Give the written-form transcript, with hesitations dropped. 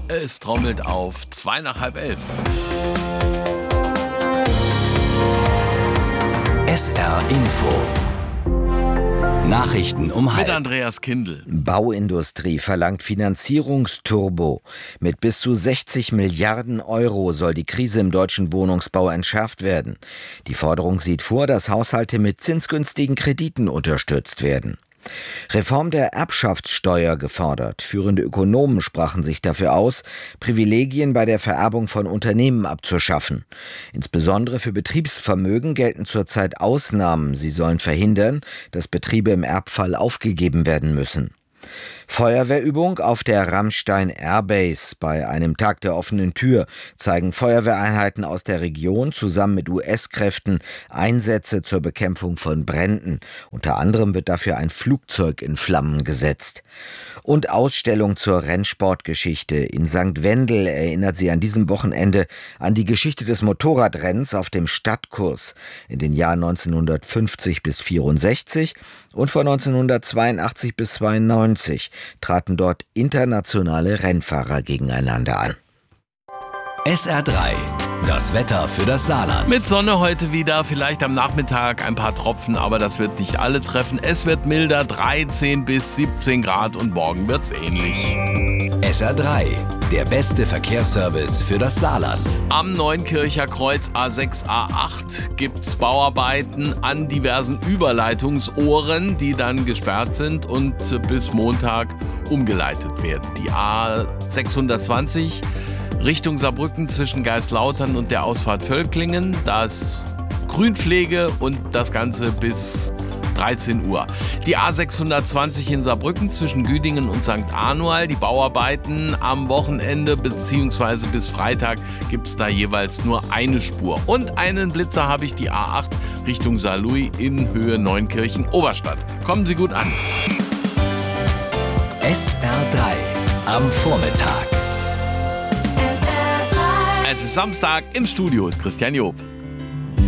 Es trommelt auf 11:02 nach halb 11. SR Info. Nachrichten um halb. Mit Andreas Kindl. Bauindustrie verlangt Finanzierungsturbo. Mit bis zu 60 Milliarden Euro soll die Krise im deutschen Wohnungsbau entschärft werden. Die Forderung sieht vor, dass Haushalte mit zinsgünstigen Krediten unterstützt werden. Reform der Erbschaftssteuer gefordert. Führende Ökonomen sprachen sich dafür aus, Privilegien bei der Vererbung von Unternehmen abzuschaffen. Insbesondere für Betriebsvermögen gelten zurzeit Ausnahmen. Sie sollen verhindern, dass Betriebe im Erbfall aufgegeben werden müssen. Feuerwehrübung auf der Ramstein Airbase. Bei einem Tag der offenen Tür zeigen Feuerwehreinheiten aus der Region zusammen mit US-Kräften Einsätze zur Bekämpfung von Bränden. Unter anderem wird dafür ein Flugzeug in Flammen gesetzt. Und Ausstellung zur Rennsportgeschichte. In St. Wendel erinnert sie an diesem Wochenende an die Geschichte des Motorradrennens auf dem Stadtkurs in den Jahren 1950 bis 64 und von 1982 bis 92 traten dort internationale Rennfahrer gegeneinander an. SR3, das Wetter für das Saarland. Mit Sonne heute wieder, vielleicht am Nachmittag ein paar Tropfen, aber das wird nicht alle treffen. Es wird milder, 13 bis 17 Grad und morgen wird's ähnlich. SR3, der beste Verkehrsservice für das Saarland. Am Neunkircher Kreuz A6, A8 gibt's Bauarbeiten an diversen Überleitungsohren, die dann gesperrt sind und bis Montag umgeleitet werden. Die A620 Richtung Saarbrücken zwischen Geislautern und der Ausfahrt Völklingen. Da ist Grünpflege und das Ganze bis 13 Uhr. Die A620 in Saarbrücken zwischen Güdingen und St. Anual. Die Bauarbeiten am Wochenende bzw. bis Freitag gibt es da jeweils nur eine Spur. Und einen Blitzer habe ich, die A8 Richtung Saarlouis in Höhe Neunkirchen-Oberstadt. Kommen Sie gut an. SR3 am Vormittag. Es ist Samstag, im Studio ist Christian Job.